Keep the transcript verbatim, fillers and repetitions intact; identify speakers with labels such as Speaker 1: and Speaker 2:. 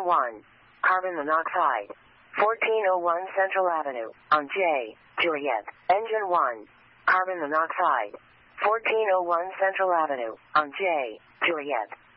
Speaker 1: one. Carbon monoxide. fourteen oh one Central Avenue, on J. Juliet. Engine one. Carbon monoxide. fourteen oh one Central Avenue, on J. Juliet.